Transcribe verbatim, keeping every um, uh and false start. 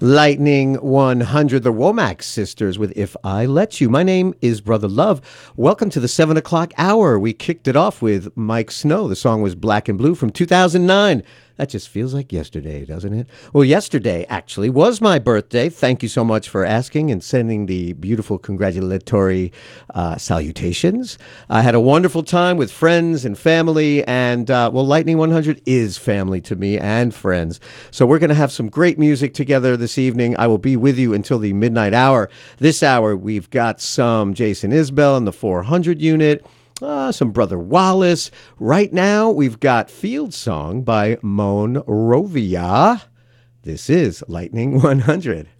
Lightning one hundred, the Womack Sisters with If I Let You. My name is Brother Love. Welcome to the seven o'clock hour. We kicked it off with Mike Snow. The song was Black and Blue from two thousand nine. That just feels like yesterday, doesn't it? Well, yesterday, actually, was my birthday. Thank you so much for asking and sending the beautiful congratulatory uh, salutations. I had a wonderful time with friends and family, and, uh, well, Lightning one hundred is family to me and friends. So we're going to have some great music together this evening. I will be with you until the midnight hour. This hour, we've got some Jason Isbell and the four hundred unit. Uh, some Brother Wallace. Right now, we've got Field Song by Monrovia. This is Lightning one hundred.